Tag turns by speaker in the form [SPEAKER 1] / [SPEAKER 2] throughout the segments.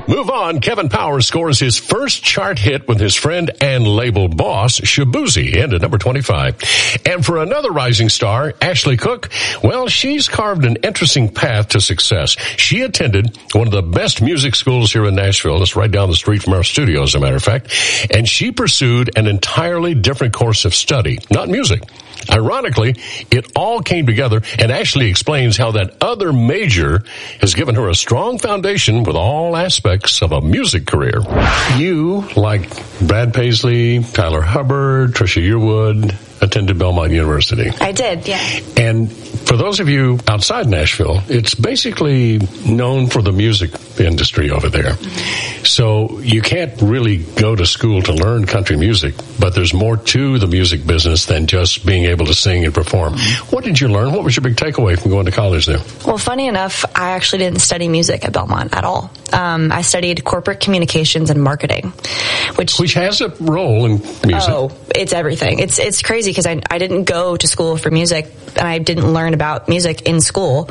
[SPEAKER 1] Move on. Kevin Powers scores his first chart hit with his friend and label boss, Shaboozey, into number 25. And for another rising star, Ashley Cook, well, she's carved an interesting path to success. She attended one of the best music schools here in Nashville. It's right down the street from our studio, as a matter of fact. And she pursued an entirely different course of study, not music. Ironically, it all came together, and Ashley explains how that other major has given her a strong foundation with all aspects of a music career. You, like Brad Paisley, Tyler Hubbard, Trisha Yearwood, attended Belmont University.
[SPEAKER 2] I did, yeah.
[SPEAKER 1] And for those of you outside Nashville, it's basically known for the music industry over there. Mm-hmm. So you can't really go to school to learn country music, but there's more to the music business than just being able to sing and perform. Mm-hmm. What did you learn? What was your big takeaway from going to college there?
[SPEAKER 2] Well, funny enough, I actually didn't study music at Belmont at all. I studied corporate communications and marketing, which
[SPEAKER 1] has a role in music.
[SPEAKER 2] Oh, it's everything. It's crazy because I didn't go to school for music and I didn't learn about music in school.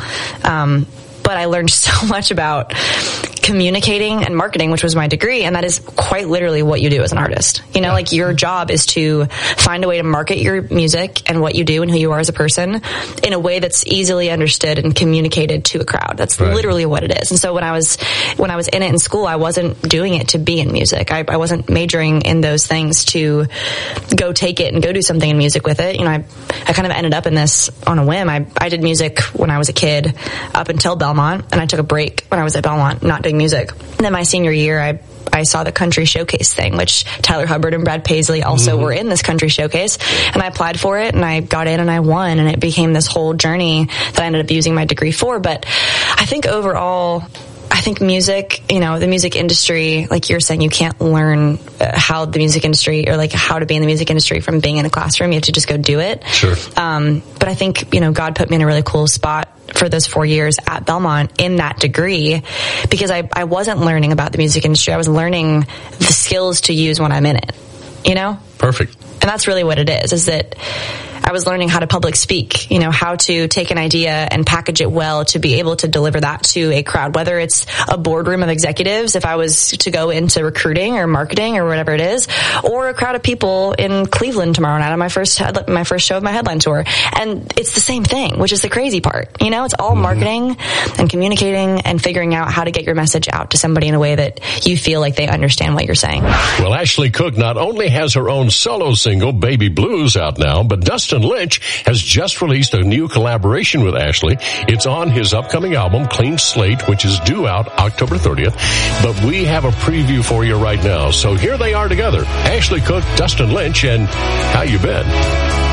[SPEAKER 2] But I learned so much about communicating and marketing, which was my degree, and that is quite literally what you do as an artist. You know, like your job is to find a way to market your music and what you do and who you are as a person in a way that's easily understood and communicated to a crowd. That's literally what it is. And so when I was in it in school, I wasn't doing it to be in music. I wasn't majoring in those things to go take it and go do something in music with it. You know, I kind of ended up in this on a whim. I did music when I was a kid up until Belmont, and I took a break when I was at Belmont, not doing music. And then my senior year, I saw the country showcase thing, which Tyler Hubbard and Brad Paisley also were in this country showcase. And I applied for it and I got in and I won. And it became this whole journey that I ended up using my degree for. But I think overall, music, you know, the music industry, like you're saying, you can't learn how the music industry or like how to be in the music industry from being in a classroom. You have to just go do it.
[SPEAKER 1] Sure.
[SPEAKER 2] But I think, you know, God put me in a really cool spot for those 4 years at Belmont in that degree because I wasn't learning about the music industry. I was learning the skills to use when I'm in it, you know?
[SPEAKER 1] Perfect.
[SPEAKER 2] And that's really what it is that I was learning how to public speak, you know, how to take an idea and package it well to be able to deliver that to a crowd, whether it's a boardroom of executives, if I was to go into recruiting or marketing or whatever it is, or a crowd of people in Cleveland tomorrow night on my first show of my headline tour. And it's the same thing, which is the crazy part. You know, it's all marketing and communicating and figuring out how to get your message out to somebody in a way that you feel like they understand what you're saying.
[SPEAKER 1] Well, Ashley Cook not only has her own solo single, Baby Blues, out now, but Dustin Lynch has just released a new collaboration with Ashley. It's on his upcoming album, Clean Slate, which is due out October 30th. But we have a preview for you right now. So here they are together, Ashley Cook, Dustin Lynch, and How You Been?